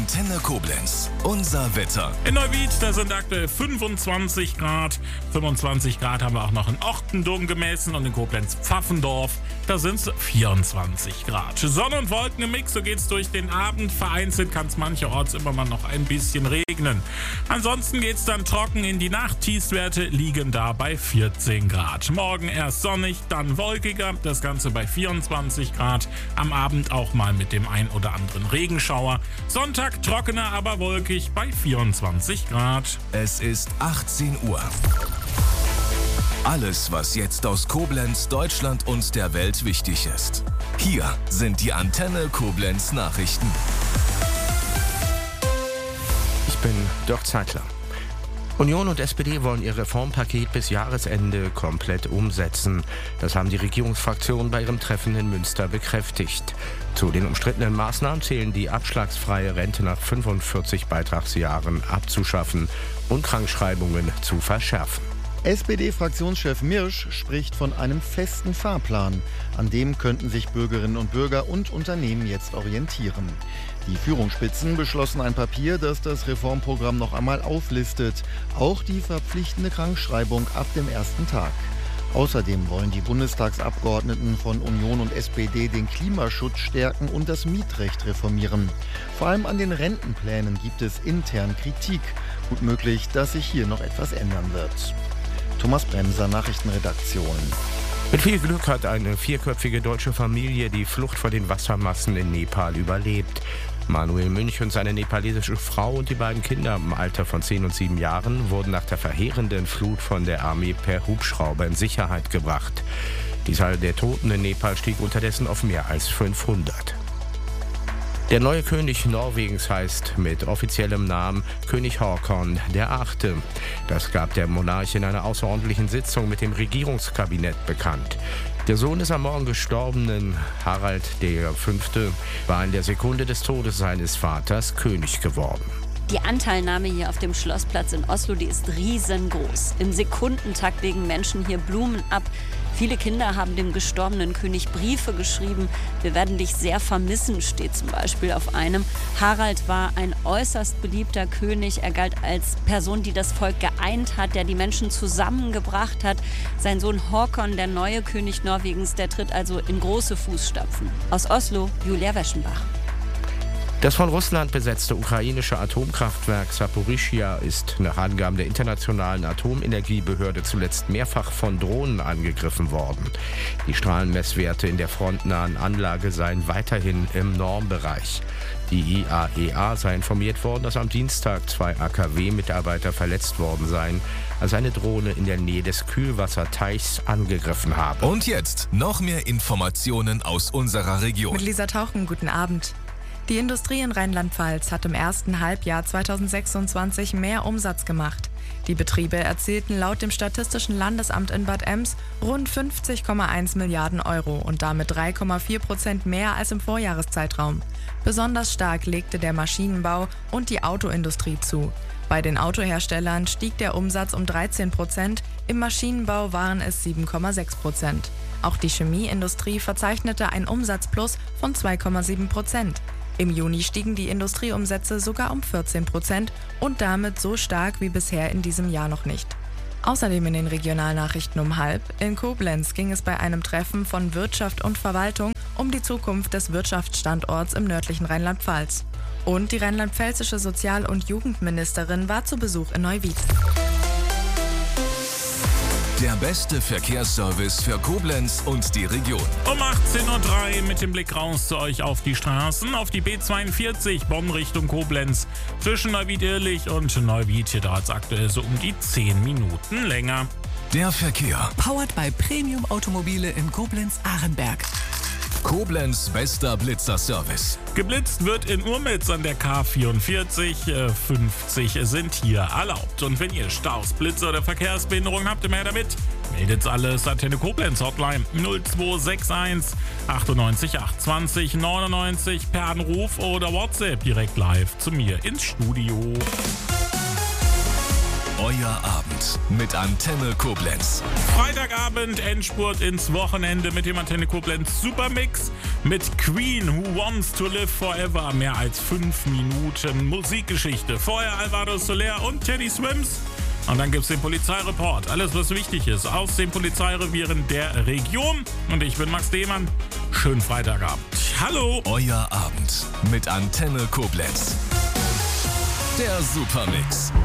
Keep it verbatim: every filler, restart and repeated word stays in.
Antenne Koblenz. Unser Wetter. In Neuwied, da sind aktuell fünfundzwanzig Grad. fünfundzwanzig Grad haben wir auch noch in Ortendung gemessen und in Koblenz-Pfaffendorf, da sind es vierundzwanzig Grad. Sonne und Wolken im Mix, so geht's durch den Abend. Vereinzelt kann es mancherorts immer mal noch ein bisschen regnen. Ansonsten geht's dann trocken in die Nacht. Tiefstwerte liegen da bei vierzehn Grad. Morgen erst sonnig, dann wolkiger. Das Ganze bei vierundzwanzig Grad. Am Abend auch mal mit dem ein oder anderen Regenschauer. Sonntag trockener, aber wolkig bei vierundzwanzig Grad. Es ist achtzehn Uhr. Alles, was jetzt aus Koblenz, Deutschland und der Welt wichtig ist. Hier sind die Antenne Koblenz Nachrichten. Ich bin Dirk Zeitler. Union und S P D wollen ihr Reformpaket bis Jahresende komplett umsetzen. Das haben die Regierungsfraktionen bei ihrem Treffen in Münster bekräftigt. Zu den umstrittenen Maßnahmen zählen die abschlagsfreie Rente nach fünfundvierzig Beitragsjahren abzuschaffen und Krankschreibungen zu verschärfen. S P D-Fraktionschef Mirsch spricht von einem festen Fahrplan. An dem könnten sich Bürgerinnen und Bürger und Unternehmen jetzt orientieren. Die Führungsspitzen beschlossen ein Papier, das das Reformprogramm noch einmal auflistet. Auch die verpflichtende Krankschreibung ab dem ersten Tag. Außerdem wollen die Bundestagsabgeordneten von Union und S P D den Klimaschutz stärken und das Mietrecht reformieren. Vor allem an den Rentenplänen gibt es intern Kritik. Gut möglich, dass sich hier noch etwas ändern wird. Thomas Bremser, Nachrichtenredaktion. Mit viel Glück hat eine vierköpfige deutsche Familie die Flucht vor den Wassermassen in Nepal überlebt. Manuel Münch und seine nepalesische Frau und die beiden Kinder im Alter von zehn und sieben Jahren wurden nach der verheerenden Flut von der Armee per Hubschrauber in Sicherheit gebracht. Die Zahl der Toten in Nepal stieg unterdessen auf mehr als fünfhundert. Der neue König Norwegens heißt mit offiziellem Namen König Håkon der Achte. Das gab der Monarch in einer außerordentlichen Sitzung mit dem Regierungskabinett bekannt. Der Sohn des am Morgen gestorbenen Harald der Fünfte war in der Sekunde des Todes seines Vaters König geworden. Die Anteilnahme hier auf dem Schlossplatz in Oslo, die ist riesengroß. Im Sekundentakt legen Menschen hier Blumen ab. Viele Kinder haben dem gestorbenen König Briefe geschrieben. Wir werden dich sehr vermissen, steht zum Beispiel auf einem. Harald war ein äußerst beliebter König. Er galt als Person, die das Volk geeint hat, der die Menschen zusammengebracht hat. Sein Sohn Håkon, der neue König Norwegens, der tritt also in große Fußstapfen. Aus Oslo, Julia Weschenbach. Das von Russland besetzte ukrainische Atomkraftwerk Saporischschja ist nach Angaben der Internationalen Atomenergiebehörde zuletzt mehrfach von Drohnen angegriffen worden. Die Strahlenmesswerte in der frontnahen Anlage seien weiterhin im Normbereich. Die I A E A sei informiert worden, dass am Dienstag zwei A K W-Mitarbeiter verletzt worden seien, als eine Drohne in der Nähe des Kühlwasserteichs angegriffen habe. Und jetzt noch mehr Informationen aus unserer Region. Mit Lisa Tauchen, guten Abend. Die Industrie in Rheinland-Pfalz hat im ersten Halbjahr zweitausendsechsundzwanzig mehr Umsatz gemacht. Die Betriebe erzielten laut dem Statistischen Landesamt in Bad Ems rund fünfzig Komma eins Milliarden Euro und damit drei Komma vier Prozent mehr als im Vorjahreszeitraum. Besonders stark legte der Maschinenbau und die Autoindustrie zu. Bei den Autoherstellern stieg der Umsatz um dreizehn Prozent, im Maschinenbau waren es sieben Komma sechs Prozent. Auch die Chemieindustrie verzeichnete einen Umsatzplus von zwei Komma sieben Prozent. Im Juni stiegen die Industrieumsätze sogar um vierzehn Prozent und damit so stark wie bisher in diesem Jahr noch nicht. Außerdem in den Regionalnachrichten um halb. In Koblenz ging es bei einem Treffen von Wirtschaft und Verwaltung um die Zukunft des Wirtschaftsstandorts im nördlichen Rheinland-Pfalz. Und die rheinland-pfälzische Sozial- und Jugendministerin war zu Besuch in Neuwied. Der beste Verkehrsservice für Koblenz und die Region. Um achtzehn Uhr drei mit dem Blick raus zu euch auf die Straßen. Auf die B zweiundvierzig Bonn Richtung Koblenz. Zwischen Neuwied-Irlich und Neuwied. Hier dauert es aktuell so um die zehn Minuten länger. Der Verkehr. Powered by Premium Automobile in Koblenz-Ahrenberg. Koblenz bester Blitzerservice. Geblitzt wird in Urmitz an der K vierundvierzig. fünfzig sind hier erlaubt. Und wenn ihr Staus, Blitze oder Verkehrsbehinderung habt, immer her damit. Meldet's alles. Antenne Koblenz Hotline null zwei sechs eins achtundneunzig achtundzwanzig neunundneunzig per Anruf oder WhatsApp direkt live zu mir ins Studio. Euer Abend mit Antenne Koblenz. Freitagabend, Endspurt ins Wochenende mit dem Antenne Koblenz Supermix mit Queen, Who Wants to Live Forever. Mehr als fünf Minuten Musikgeschichte. Vorher Alvaro Soler und Teddy Swims. Und dann gibt's den Polizeireport. Alles, was wichtig ist aus den Polizeirevieren der Region. Und ich bin Max Lehmann. Schönen Freitagabend. Hallo. Euer Abend mit Antenne Koblenz. Der Supermix.